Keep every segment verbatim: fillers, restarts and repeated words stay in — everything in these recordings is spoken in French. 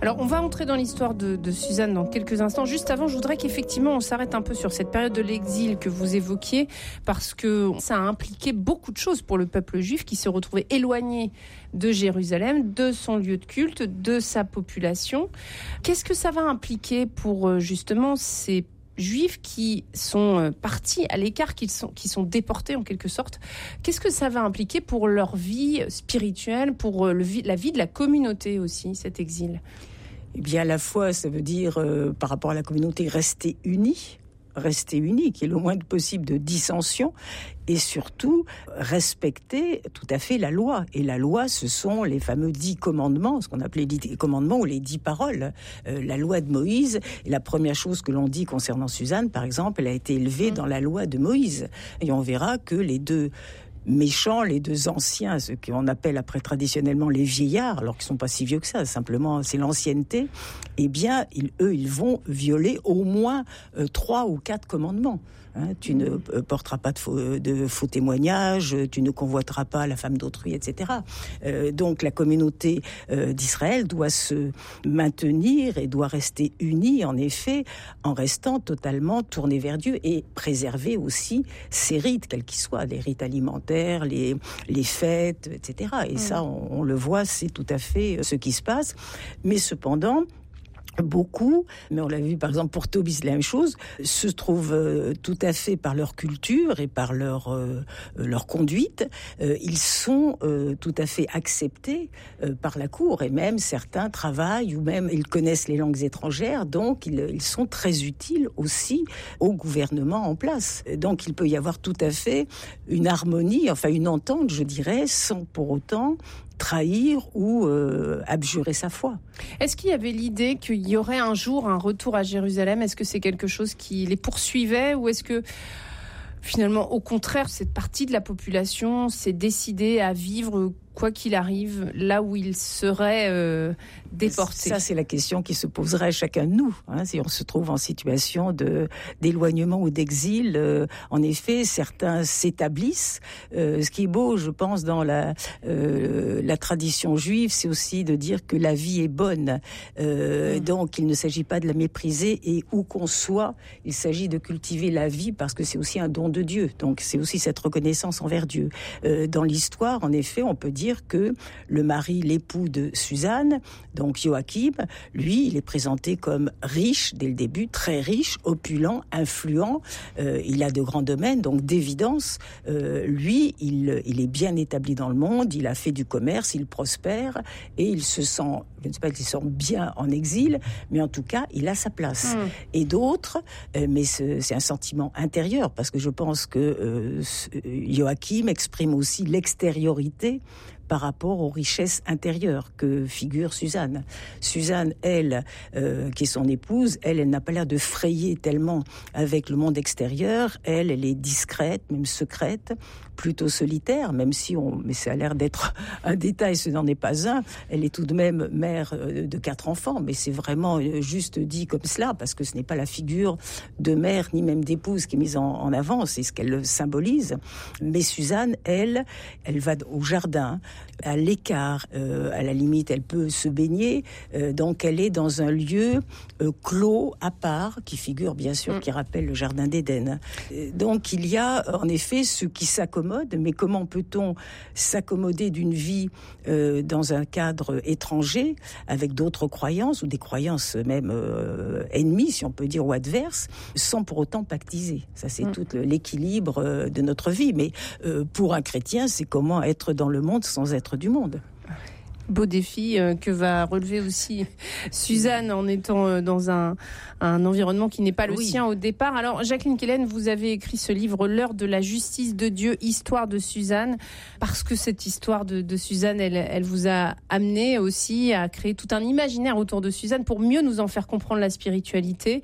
Alors, on va entrer dans l'histoire de, de Suzanne dans quelques instants. Juste avant, je voudrais qu'effectivement, on s'arrête un peu sur cette période de l'exil que vous évoquiez, parce que ça a impliqué beaucoup de choses pour le peuple juif qui se retrouvait éloigné de Jérusalem, de son lieu de culte, de sa population. Qu'est-ce que ça va impliquer pour justement ces Juifs qui sont partis à l'écart, qui sont, qui sont déportés en quelque sorte? Qu'est-ce que ça va impliquer pour leur vie spirituelle, pour le, la vie de la communauté aussi, cet exil? Eh bien, à la fois, ça veut dire, euh, par rapport à la communauté, rester unis, rester unis, qu'il y ait le moins possible de dissension, et surtout respecter tout à fait la loi. Et la loi, ce sont les fameux dix commandements, ce qu'on appelait les dix commandements ou les dix paroles. Euh, la loi de Moïse, et la première chose que l'on dit concernant Suzanne, par exemple, elle a été élevée dans la loi de Moïse. Et on verra que les deux méchants, les deux anciens, ceux qu'on appelle après traditionnellement les vieillards, alors qu'ils sont pas si vieux que ça, simplement c'est l'ancienneté, eh bien, ils, eux, ils vont violer au moins euh, trois ou quatre commandements. Hein, tu ne euh, porteras pas de faux, de faux témoignages, tu ne convoiteras pas la femme d'autrui, et cetera. Euh, donc la communauté euh, d'Israël doit se maintenir et doit rester unie, en effet, en restant totalement tournée vers Dieu et préserver aussi ses rites, quels qu'ils soient, les rites alimentaires, les, les fêtes, et cetera. Et mmh. ça, on, on le voit, c'est tout à fait ce qui se passe. Mais cependant, beaucoup, mais on l'a vu par exemple pour Tobit, la même chose, se trouvent euh, tout à fait par leur culture et par leur euh, leur conduite, euh, ils sont euh, tout à fait acceptés euh, par la cour, et même certains travaillent ou même ils connaissent les langues étrangères, donc ils, ils sont très utiles aussi au gouvernement en place. Donc il peut y avoir tout à fait une harmonie, enfin une entente, je dirais, sans pour autant trahir ou euh, abjurer sa foi. Est-ce qu'il y avait l'idée qu'il y aurait un jour un retour à Jérusalem? Est-ce que c'est quelque chose qui les poursuivait, ou est-ce que finalement, au contraire, cette partie de la population s'est décidée à vivre quoi qu'il arrive, là où il serait euh, déporté? Ça, c'est la question qui se poserait à chacun de nous. Hein, si on se trouve en situation de d'éloignement ou d'exil, euh, en effet, certains s'établissent. Euh, ce qui est beau, je pense, dans la euh, la tradition juive, c'est aussi de dire que la vie est bonne. Euh, mmh. Donc, il ne s'agit pas de la mépriser, et où qu'on soit, il s'agit de cultiver la vie parce que c'est aussi un don de Dieu. Donc, c'est aussi cette reconnaissance envers Dieu. Euh, dans l'histoire, en effet, on peut dire que le mari, l'époux de Suzanne, donc Joachim, lui, il est présenté comme riche dès le début, très riche, opulent, influent. Euh, il a de grands domaines, donc d'évidence, euh, lui, il, il est bien établi dans le monde, il a fait du commerce, il prospère, et il se sent, je ne sais pas s'il se sent bien en exil, mais en tout cas, il a sa place. Mmh. Et d'autres, euh, mais c'est, c'est un sentiment intérieur, parce que je pense que euh, Joachim exprime aussi l'extériorité par rapport aux richesses intérieures que figure Suzanne. Suzanne, elle, euh, qui est son épouse, elle, elle n'a pas l'air de frayer tellement avec le monde extérieur. Elle, elle est discrète, même secrète, plutôt solitaire, même si on, mais ça a l'air d'être un détail, ce n'en est pas un. Elle est tout de même mère de quatre enfants, mais c'est vraiment juste dit comme cela, parce que ce n'est pas la figure de mère, ni même d'épouse qui est mise en, en avant, c'est ce qu'elle symbolise. Mais Suzanne, elle, elle va au jardin, à l'écart, euh, à la limite, elle peut se baigner, euh, donc elle est dans un lieu euh, clos, à part, qui figure bien sûr, mmh. qui rappelle le jardin d'Éden. Euh, donc il y a en effet ceux qui s'accommodent, mais comment peut-on s'accommoder d'une vie euh, dans un cadre étranger, avec d'autres croyances, ou des croyances même euh, ennemies, si on peut dire, ou adverses, sans pour autant pactiser. Ça, c'est mmh. tout l'équilibre euh, de notre vie. Mais euh, pour un chrétien, c'est comment être dans le monde sans être du monde. Beau défi euh, que va relever aussi Suzanne en étant euh, dans un, un environnement qui n'est pas le oui. sien au départ. Alors, Jacqueline Kellen, vous avez écrit ce livre, L'heure de la justice de Dieu, histoire de Suzanne, parce que cette histoire de, de Suzanne, elle, elle vous a amené aussi à créer tout un imaginaire autour de Suzanne pour mieux nous en faire comprendre la spiritualité.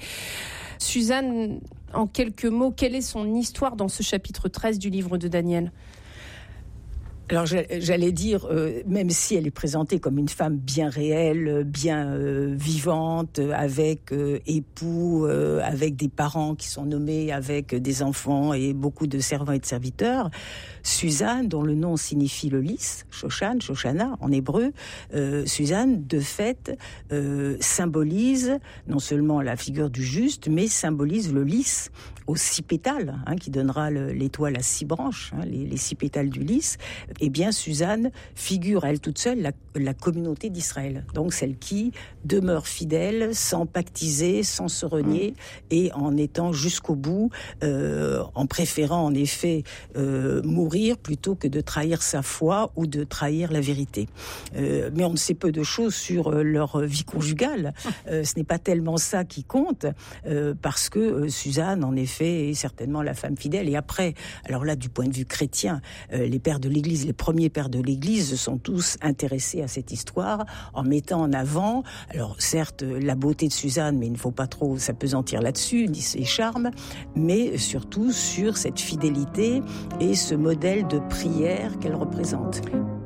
Suzanne, en quelques mots, quelle est son histoire dans ce chapitre treize du livre de Daniel ? Alors j'allais dire, euh, même si elle est présentée comme une femme bien réelle, bien euh, vivante, avec euh, époux, euh, avec des parents qui sont nommés, avec des enfants et beaucoup de servants et de serviteurs, Suzanne, dont le nom signifie le lys, Shoshan, Shoshana en hébreu, euh, Suzanne, de fait, euh, symbolise non seulement la figure du juste, mais symbolise le lys aux six pétales, hein, qui donnera le, l'étoile à six branches, hein, les, les six pétales du lys. Eh bien, Suzanne figure à elle toute seule la, la communauté d'Israël. Donc, celle qui demeure fidèle, sans pactiser, sans se renier, et en étant jusqu'au bout, euh, en préférant en effet euh, mourir plutôt que de trahir sa foi ou de trahir la vérité. Euh, mais on ne sait peu de choses sur euh, leur vie conjugale. Euh, ce n'est pas tellement ça qui compte, euh, parce que euh, Suzanne, en effet, est certainement la femme fidèle. Et après, alors là, du point de vue chrétien, euh, les pères de l'Église, les premiers pères de l'Église sont tous intéressés à cette histoire en mettant en avant, alors certes, la beauté de Suzanne, mais il ne faut pas trop s'apesantir là-dessus, ni ses charmes, mais surtout sur cette fidélité et ce modèle de prière qu'elle représente.